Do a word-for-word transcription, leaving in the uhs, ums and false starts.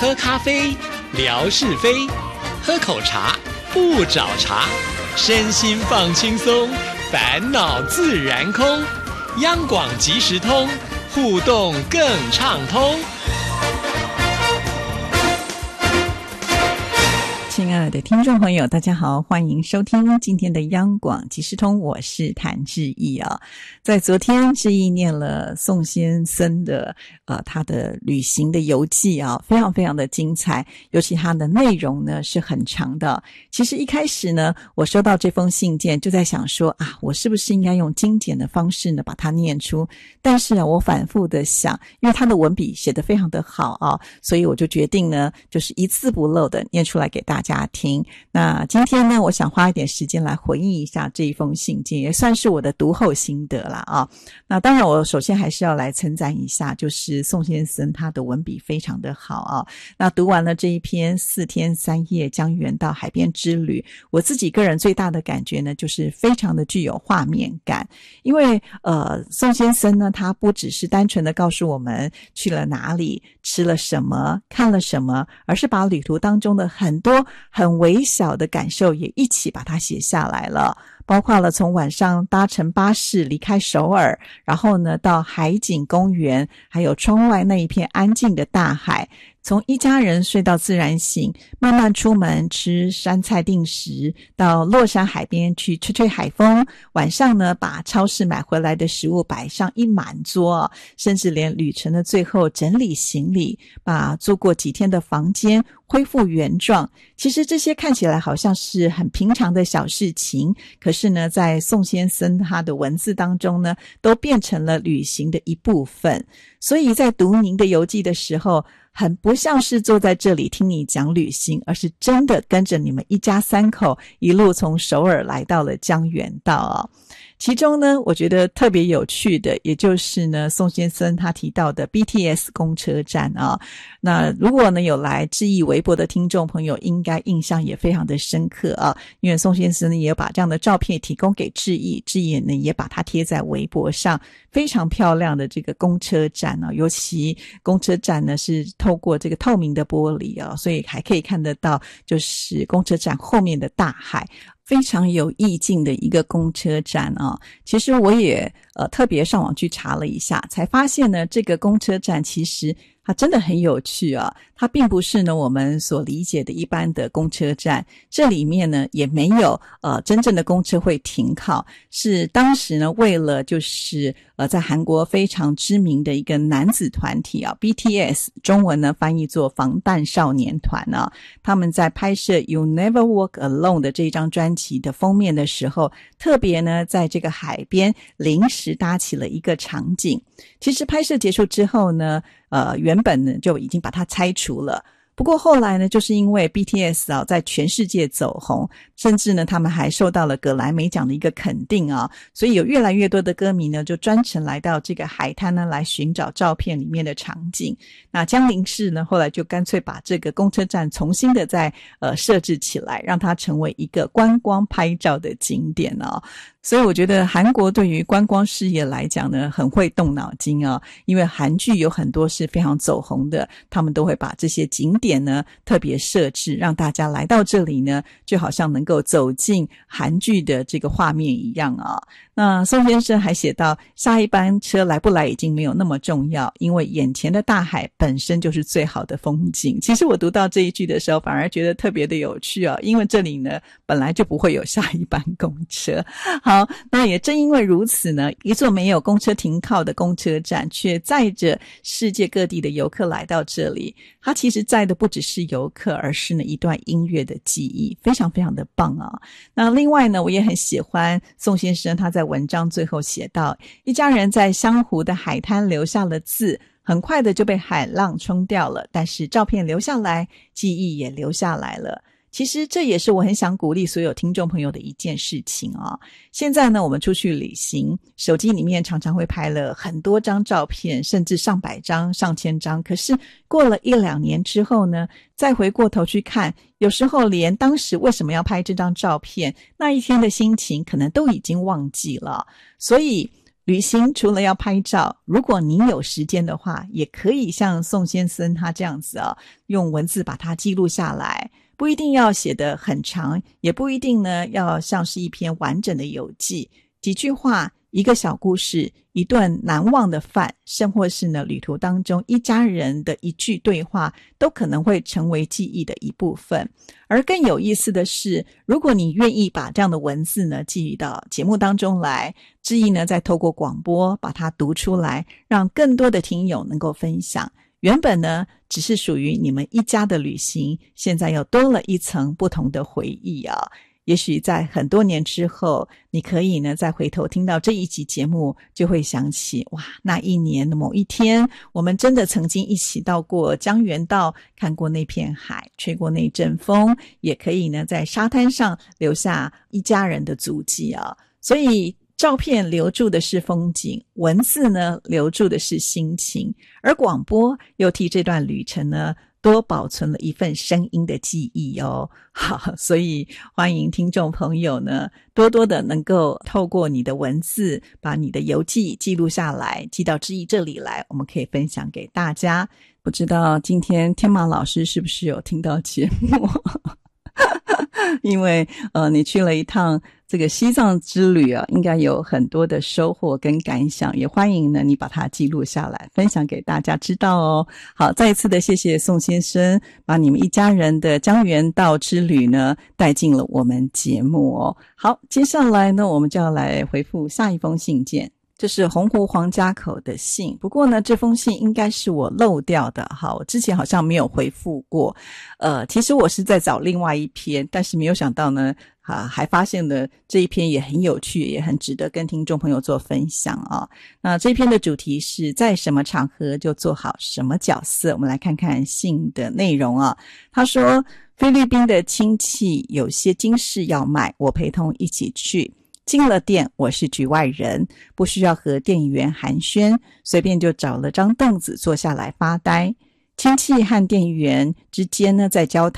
喝咖啡，聊是非；喝口茶，不找茬。身心放轻松，烦恼自然空。央广即时通，互动更畅通。 亲爱的听众朋友，大家好，欢迎收听今天的央广即时通，我是谭志毅啊。在昨天，志毅念了宋先生的呃他的旅行的游记啊，非常非常的精彩，尤其他的内容呢是很长的。其实一开始呢，我收到这封信件就在想说啊，我是不是应该用精简的方式呢把它念出？但是啊，我反复的想，因为他的文笔写得非常的好啊，所以我就决定呢，就是一字不漏的念出来给大家听。那今天呢，我想花一点时间来回应一下这一封信件，也算是我的读后心得啦啊。那当然我首先还是要来称赞一下，就是宋先生他的文笔非常的好啊。那读完了这一篇四天三夜江原到海边之旅，我自己个人最大的感觉呢，就是非常的具有画面感。因为呃，宋先生呢，他不只是单纯的告诉我们去了哪里，吃了什么，看了什么，而是把旅途当中的很多很微小的感受也一起把它写下来了，包括了从晚上搭乘巴士离开首尔，然后呢到海景公园，还有窗外那一片安静的大海，从一家人睡到自然醒，慢慢出门吃山菜定食，到落山海边去吹吹海风，晚上呢把超市买回来的食物摆上一满桌，甚至连旅程的最后整理行李，把住过几天的房间恢复原状。其实这些看起来好像是很平常的小事情，可是呢在宋先生他的文字当中呢，都变成了旅行的一部分。所以在读您的游记的时候，很不像是坐在这里听你讲旅行，而是真的跟着你们一家三口一路从首尔来到了江原道啊。其中呢，我觉得特别有趣的，也就是呢，宋先生他提到的 B T S 公车站啊。那如果呢有来志毅微博的听众朋友，应该印象也非常的深刻啊，因为宋先生呢也有把这样的照片提供给志毅，志毅呢也把它贴在微博上，非常漂亮的这个公车站啊，尤其公车站呢是透过这个透明的玻璃啊，所以还可以看得到就是公车站后面的大海。非常有意境的一个公车站啊。其实我也呃特别上网去查了一下，才发现呢这个公车站其实它真的很有趣啊，它并不是呢我们所理解的一般的公车站，这里面呢也没有呃真正的公车会停靠，是当时呢为了就是呃在韩国非常知名的一个男子团体啊 B T S， 中文呢翻译作防弹少年团啊，他们在拍摄 You Never Walk Alone 的这一张专辑的封面的时候，特别呢在这个海边临时搭起了一个场景。其实拍摄结束之后呢呃，原本呢就已经把它拆除了，不过后来呢就是因为 B T S 啊在全世界走红，甚至呢他们还受到了葛莱美奖的一个肯定啊，所以有越来越多的歌迷呢就专程来到这个海滩呢来寻找照片里面的场景。那江陵市呢后来就干脆把这个公车站重新的再呃设置起来，让它成为一个观光拍照的景点啊。所以我觉得韩国对于观光事业来讲呢很会动脑筋啊，因为韩剧有很多是非常走红的，他们都会把这些景点呢特别设置，让大家来到这里呢就好像能够走进韩剧的这个画面一样啊。那宋先生还写到，下一班车来不来已经没有那么重要，因为眼前的大海本身就是最好的风景。其实我读到这一句的时候反而觉得特别的有趣啊，因为这里呢本来就不会有下一班公车。好，那也正因为如此呢，一座没有公车停靠的公车站却载着世界各地的游客来到这里，它其实载的不只是游客，而是呢一段音乐的记忆，非常非常的棒啊。那另外呢我也很喜欢宋先生他在文章最后写到，一家人在湘湖的海滩留下了字，很快的就被海浪冲掉了，但是照片留下来，记忆也留下来了。其实这也是我很想鼓励所有听众朋友的一件事情啊。现在呢我们出去旅行，手机里面常常会拍了很多张照片，甚至上百张上千张，可是过了一两年之后呢，再回过头去看，有时候连当时为什么要拍这张照片，那一天的心情可能都已经忘记了。所以旅行除了要拍照，如果你有时间的话，也可以像宋先生他这样子啊，用文字把它记录下来，不一定要写得很长，也不一定呢要像是一篇完整的游记，几句话，一个小故事，一顿难忘的饭，甚或是呢旅途当中一家人的一句对话，都可能会成为记忆的一部分。而更有意思的是，如果你愿意把这样的文字呢寄予到节目当中来，志毅呢再透过广播把它读出来，让更多的听友能够分享。原本呢只是属于你们一家的旅行，现在又多了一层不同的回忆啊。也许在很多年之后，你可以呢再回头听到这一集节目，就会想起哇，那一年的某一天，我们真的曾经一起到过江原道，看过那片海，吹过那阵风，也可以呢在沙滩上留下一家人的足迹啊。所以照片留住的是风景，文字呢留住的是心情，而广播又替这段旅程呢多保存了一份声音的记忆哦。好，所以欢迎听众朋友呢多多的能够透过你的文字把你的游记记录下来，寄到志毅这里来，我们可以分享给大家。不知道今天天马老师是不是有听到节目因为呃，你去了一趟这个西藏之旅啊，应该有很多的收获跟感想，也欢迎呢你把它记录下来，分享给大家知道哦。好，再一次的谢谢宋先生，把你们一家人的江原道之旅呢带进了我们节目哦。好，接下来呢，我们就要来回复下一封信件。这是洪湖黄家口的信，不过呢这封信应该是我漏掉的哈，我之前好像没有回复过。呃，其实我是在找另外一篇，但是没有想到呢啊，还发现了这一篇也很有趣，也很值得跟听众朋友做分享啊。那这篇的主题是在什么场合就做好什么角色，我们来看看信的内容啊。他说菲律宾的亲戚有些金饰要卖，我陪同一起去。进了店，我是局外人，不需要和店员寒暄，随便就找了张凳子坐下来发呆。亲戚和店员之间呢在交谈。